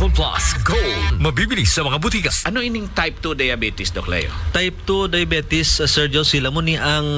Health Plus Gold. Mabibili sa mga butikas. Ano ining type 2 diabetes, Doc Leo? Type 2 diabetes, Sir Josie, mo ni ang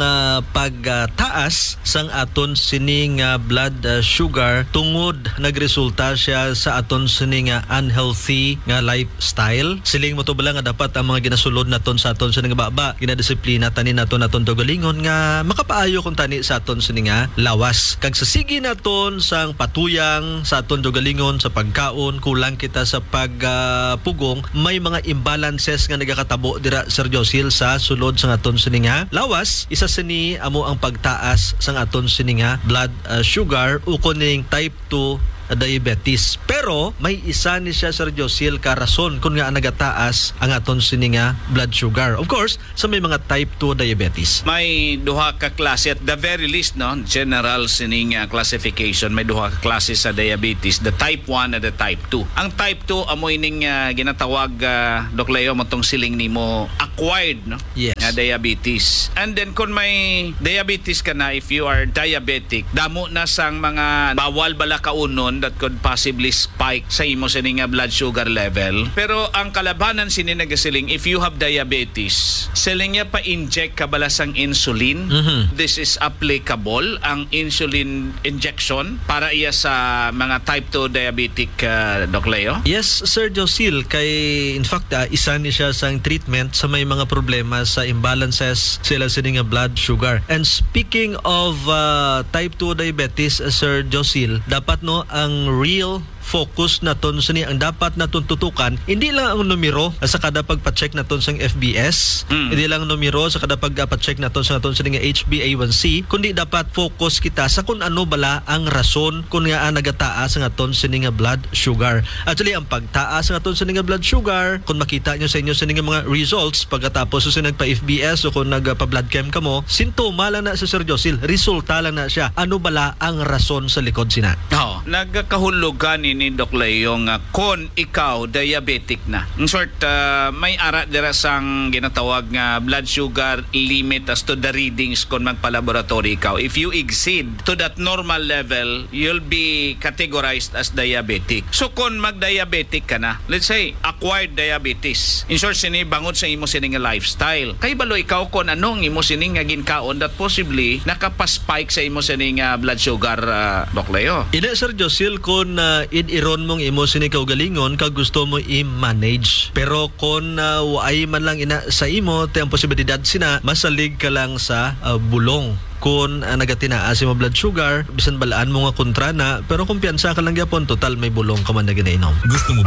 pagtaas sang aton sining blood sugar tungod nagresulta siya sa aton sining unhealthy nga lifestyle. Siling mo to bala nga dapat ang mga ginasulod naton sa aton sining baba, ginadisiplina tani naton tugalingon nga makapaayo kung tani sa aton sining lawas. Kag sa sige naton sang patuyang sa aton tugalingon sa pagkaon, kulang kita sa pagpugong, may mga imbalances nga nagakatabo dira, Sir Josil, sa sulod sa aton sininga lawas. Isa sini amo ang pagtaas sa aton sininga blood sugar o kuning type 2 diabetes. Pero may isa ni siya, Sir Josil, ka rason kung nga nagataas ang aton sininga blood sugar. Of course, sa may mga type 2 diabetes. May duha ka klase at the very least, no, general sining classification, may duha ka klase sa diabetes, the type 1 at the type 2. Ang type 2 amoy ning ginatawag, Doc Leo, motong siling nimo acquired, no? Yes. Nga diabetes. And then kung may diabetes ka na, if you are diabetic, damo na sang mga bawal bala kaunon that could possibly spike sa imo sining blood sugar level. Pero ang kalabanan sini nagasiling, if you have diabetes, siling niya pa-inject ka bala sang insulin. This is applicable, ang insulin injection, para iya sa mga type 2 diabetic, Doc Leo? Yes, Sir Josil, kay in fact isa ni siya sang treatment sa may mga problema sa imbalances sila sining blood sugar. And speaking of type 2 diabetes, Sir Josil, dapat no ang real focus naton sini ang dapat naton tutukan, hindi lang ang numero sa kada pagpa-check naton sang FBS, hindi lang numero sa kada pagpa-check naton sa naton sini nga HbA1c, kundi dapat focus kita sa kung ano bala ang rason kung nga nagataas ang aton sini nga blood sugar. Actually, ang pagtaas ang aton sini nga blood sugar, kung makita nyo sa inyo sini nga mga results pagkatapos sa nagpa-FBS o kung nagpa-blood chem ka mo, sintoma lang na sa Sir Josil, resulta lang na siya. Ano bala ang rason sa likod sina? Nagkahulugan ni Doc Leo nga kung ikaw diabetic na. In short, may ara dira sang ginatawag nga blood sugar limit as to the readings kung magpa-laboratory ikaw. If you exceed to that normal level, you'll be categorized as diabetic. So kung mag-diabetic ka na, let's say acquired diabetes, in short, sini bangod sa imo sining lifestyle. Kay balo ikaw kung anong imo sining nga ginkaon that possibly nakapaspike sa imo sining blood sugar, Doc Leo. Ina, Sir Josil, kung iron mong imo sini kaugalingon kag gusto mo i-manage, pero kung waay man lang ina sa imo te ang posibilidad sina masalig ka lang sa bulong. Kung nagatinaas mo blood sugar, bisan balaan mo nga kontra na, pero kumpiyansa ka lang gyapon, total may bulong ka man na ginainom. Gusto mo